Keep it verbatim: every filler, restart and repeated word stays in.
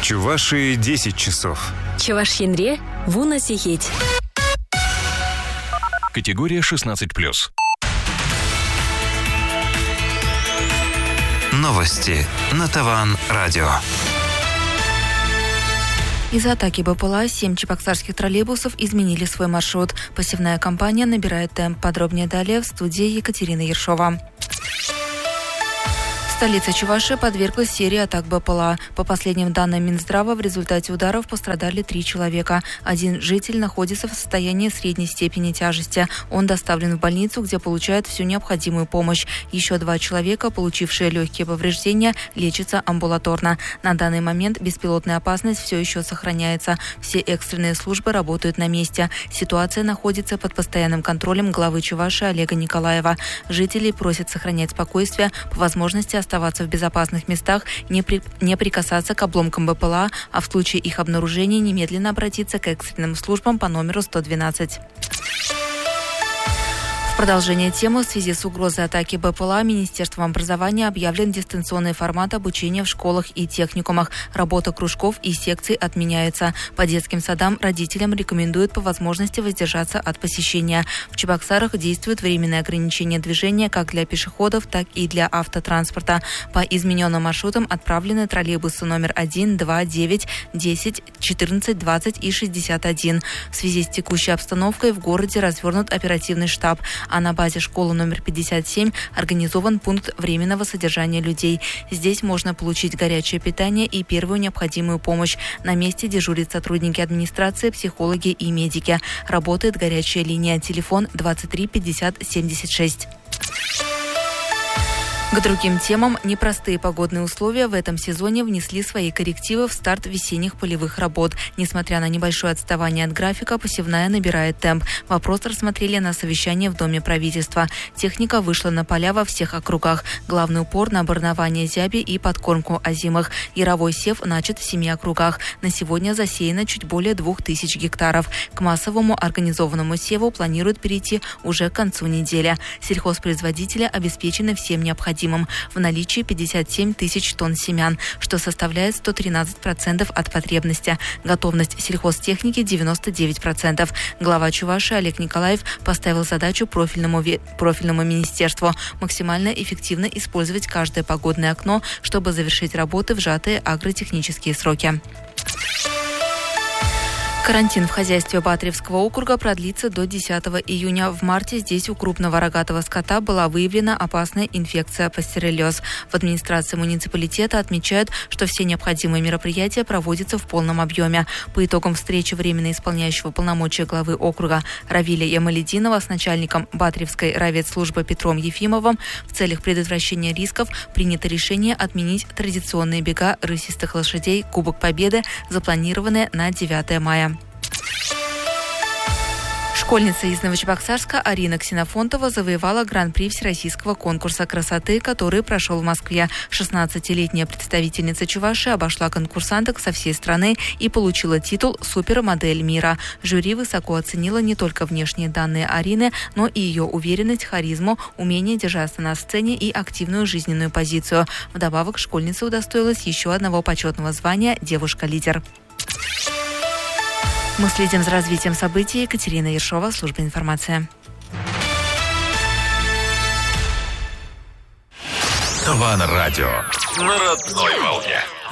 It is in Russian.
Чувашии десять часов. Чувашьенре вуна сихеть. Категория шестнадцать плюс. Новости на Таван Радио. Из-за атаки БПЛА семь чебоксарских троллейбусов изменили свой маршрут. Посевная кампания набирает темп. Подробнее далее в студии Екатерина Ершова. Столица Чувашии подверглась серии атак БПЛА. По последним данным Минздрава, в результате ударов пострадали три человека. Один житель находится в состоянии средней степени тяжести. Он доставлен в больницу, где получает всю необходимую помощь. Еще два человека, получившие легкие повреждения, лечатся амбулаторно. На данный момент беспилотная опасность все еще сохраняется. Все экстренные службы работают на месте. Ситуация находится под постоянным контролем главы Чувашии Олега Николаева. Жителей просят сохранять спокойствие, по возможности оставаться в безопасных местах, не, при... не прикасаться к обломкам БПЛА, а в случае их обнаружения немедленно обратиться к экстренным службам по номеру сто двенадцать. В продолжение темы в связи с угрозой атаки БПЛА Министерством образования объявлен дистанционный формат обучения в школах и техникумах. Работа кружков и секций отменяется. По детским садам родителям рекомендуют по возможности воздержаться от посещения. В Чебоксарах действует временное ограничение движения как для пешеходов, так и для автотранспорта. По измененным маршрутам отправлены троллейбусы номер один, два, девять, десять, четырнадцать, двадцать и шестьдесят один. В связи с текущей обстановкой в городе развернут оперативный штаб. А на базе школы номер пятьдесят семь организован пункт временного содержания людей. Здесь можно получить горячее питание и первую необходимую помощь. На месте дежурят сотрудники администрации, психологи и медики. Работает горячая линия, телефон двадцать три пятьдесят семьдесят шесть. К другим темам, непростые погодные условия в этом сезоне внесли свои коррективы в старт весенних полевых работ. Несмотря на небольшое отставание от графика, посевная набирает темп. Вопрос рассмотрели на совещании в Доме правительства. Техника вышла на поля во всех округах. Главный упор на оборнование зяби и подкормку озимых. Яровой сев начат в семи округах. На сегодня засеяно чуть более двух тысяч гектаров. К массовому организованному севу планируют перейти уже к концу недели. Сельхозпроизводители обеспечены всем необходимым. В наличии пятьдесят семь тысяч тонн семян, что составляет сто тринадцать процентов от потребности. Готовность сельхозтехники девяносто девять процентов. Глава Чувашии Олег Николаев поставил задачу профильному, ве... профильному министерству максимально эффективно использовать каждое погодное окно, чтобы завершить работы в сжатые агротехнические сроки. Карантин в хозяйстве Батревского округа продлится до десятого июня. В марте здесь у крупного рогатого скота была выявлена опасная инфекция пастереллез. В администрации муниципалитета отмечают, что все необходимые мероприятия проводятся в полном объеме. По итогам встречи временно исполняющего полномочия главы округа Равиля Ямалединова с начальником Батревской райветслужбы Петром Ефимовым в целях предотвращения рисков принято решение отменить традиционные бега рысистых лошадей Кубок Победы, запланированные на девятое мая. Школьница из Новочебоксарска Арина Ксенофонтова завоевала гран-при всероссийского конкурса красоты, который прошел в Москве. шестнадцатилетняя представительница Чувашии обошла конкурсанток со всей страны и получила титул «Супермодель мира». Жюри высоко оценило не только внешние данные Арины, но и ее уверенность, харизму, умение держаться на сцене и активную жизненную позицию. Вдобавок, школьница удостоилась еще одного почетного звания «Девушка-лидер». Мы следим за развитием событий. Екатерина Ершова, служба информации. Таван Радио. На родной волне.